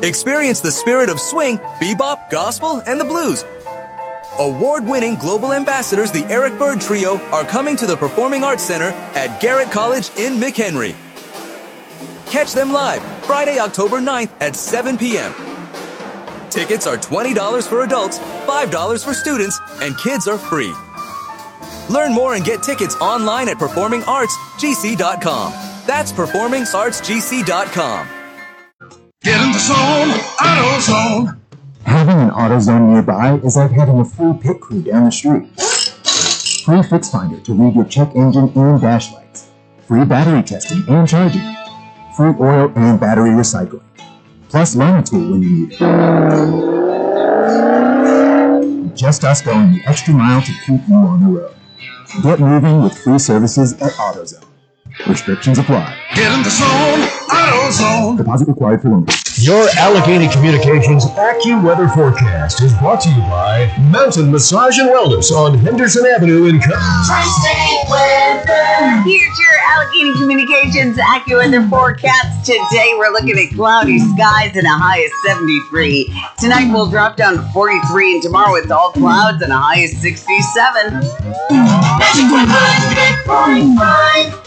Experience the spirit of swing, bebop, gospel, and the blues. Award-winning global ambassadors, the Eric Bird Trio, are coming to the Performing Arts Center at Garrett College in McHenry. Catch them live Friday, October 9th at 7 p.m. Tickets are $20 for adults, $5 for students, and kids are free. Learn more and get tickets online at performingartsgc.com. That's performingartsgc.com. Get in the zone, AutoZone. Having an AutoZone nearby is like having a free pit crew down the street. Free Fix Finder to read your check engine and dash lights. Free battery testing and charging. Free oil and battery recycling. Plus loan tool when you need it. Just us going the extra mile to keep you on the road. Get moving with free services at AutoZone. Restrictions apply. Get in the zone, AutoZone. Deposit required for loan. Your Allegheny Communications AccuWeather forecast is brought to you by Mountain Massage and Wellness on Henderson Avenue in Tri-State Weather. Here's your Allegheny Communications AccuWeather forecast. Today we're looking at cloudy skies and a high of 73. Tonight we'll drop down to 43, and tomorrow it's all clouds and a high of 67. 100.5